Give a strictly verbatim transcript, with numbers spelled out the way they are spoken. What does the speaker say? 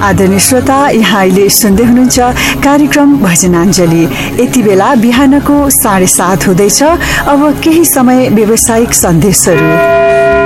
आदरणीय श्रोता, यहाँ अहिले सुन्दै हुनुहुन्छ कार्यक्रम भजनाञ्जली। यति बेला बिहानको साढे सात हुँदैछ। अब केही समय व्यावसायिक सन्देशहरू।